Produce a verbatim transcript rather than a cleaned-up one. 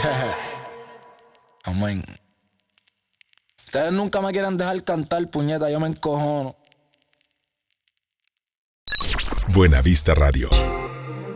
Amén. Ustedes nunca me quieren dejar cantar, puñeta, yo me encojono. Buena Vista Radio.